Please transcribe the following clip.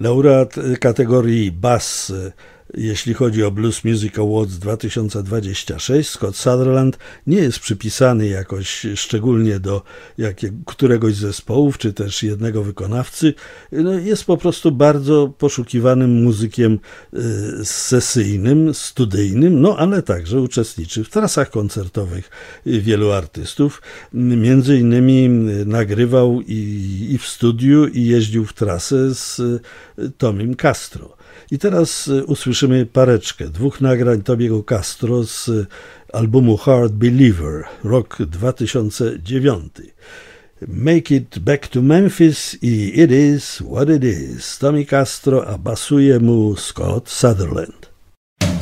Laureat kategorii Bass, jeśli chodzi o Blues Music Awards 2026, Scott Sutherland nie jest przypisany jakoś szczególnie do któregoś z zespołów, czy też jednego wykonawcy. Jest po prostu bardzo poszukiwanym muzykiem sesyjnym, studyjnym, ale także uczestniczy w trasach koncertowych wielu artystów. Między innymi nagrywał i w studiu, i jeździł w trasę z Tomim Castro. I teraz usłyszymy pareczkę dwóch nagrań Tomiego Castro z albumu Hard Believer, rok 2009. Make It Back to Memphis i It Is What It Is. Tommy Castro, a basuje mu Scott Sutherland.